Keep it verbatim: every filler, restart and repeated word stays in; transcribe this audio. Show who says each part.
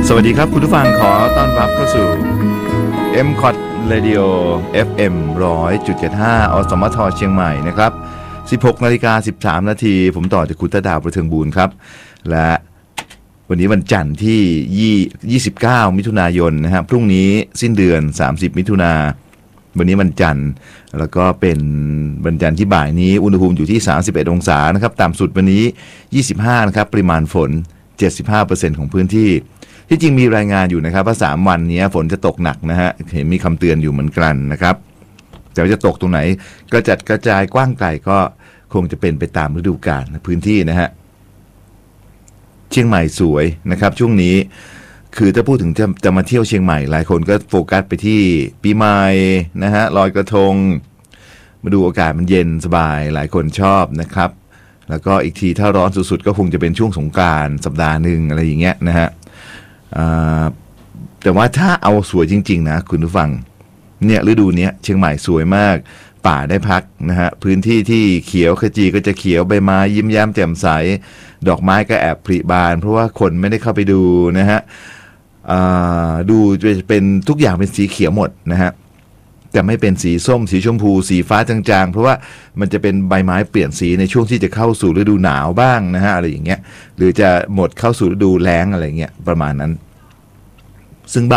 Speaker 1: สวัสดีครับคุณผู้ฟังขอต้อนรับเข้าสู่ เอ็ม ซี โอ ที Radio เอฟ เอ็ม หนึ่งร้อยจุดเจ็ดห้า อสมทเชียงใหม่นะครับ สิบหกนาฬิกาสิบสามนาทีผมต่อจากคุณตาดาวประเทืองบูรณ์ครับและวันนี้วันจันทร์ที่ยี่สิบเก้ามิถุนายนนะครับพรุ่งนี้สิ้นเดือนสามสิบมิถุนาวันนี้วันจันทร์แล้วก็เป็นวันจันทร์ที่บ่ายนี้อุณหภูมิอยู่ที่สามสิบเอ็ดองศานะครับต่ำสุดวันนี้ยี่สิบห้านะครับปริมาณฝน เจ็ดสิบห้าเปอร์เซ็นต์ ของพื้นที่ที่จริงมีรายงานอยู่นะครับว่าสามวันนี้ฝนจะตกหนักนะฮะเห็นมีคำเตือนอยู่เหมือนกันนะครับแต่ว่าจะตกตรงไหนกระจัดกระจายกว้างไกลก็คงจะเป็นไปตามฤดูกาลพื้นที่นะฮะเชียงใหม่สวยนะครับช่วงนี้คือถ้าพูดถึงจะจะมาเที่ยวเชียงใหม่หลายคนก็โฟกัสไปที่ปีใหม่นะฮะลอยกระทงมาดูอากาศมันเย็นสบายหลายคนชอบนะครับแล้วก็อีกทีถ้าร้อนสุดๆก็คงจะเป็นช่วงสงกรานต์สัปดาห์นึงอะไรอย่างเงี้ยนะฮะแต่ว่าถ้าเอาสวยจริงๆนะคุณผู้ฟังเนี่ยฤดูนี้เชียงใหม่สวยมากป่าได้พักนะฮะพื้นที่ที่เขียวขจีก็จะเขียวใบไม้ยิ้มแย้มแจ่มใสดอกไม้ก็แอบผลิบานเพราะว่าคนไม่ได้เข้าไปดูนะฮะดูจะเป็นทุกอย่างเป็นสีเขียวหมดนะฮะแต่ไม่เป็นสีส้มสีชมพูสีฟ้าจางๆเพราะว่ามันจะเป็นใบไม้เปลี่ยนสีในช่วงที่จะเข้าสู่ฤดูหนาวบ้างนะฮะอะไรอย่างเงี้ยหรือจะหมดเข้าสู่ฤดูแล้งอะไรเงี้ยประมาณนั้นซึ่ง